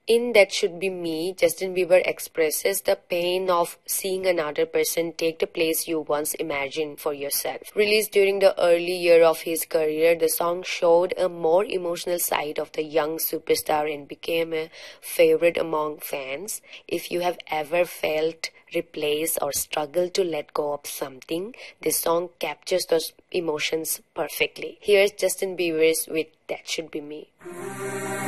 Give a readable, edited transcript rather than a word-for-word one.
In That Should Be Me, Justin Bieber expresses the pain of seeing another person take the place you once imagined for yourself. Released during the early year of his career, the song showed a more emotional side of the young superstar and became a favorite among fans. If you have ever felt replaced or struggled to let go of something, this song captures those emotions perfectly. Here's Justin Bieber's with That Should Be Me.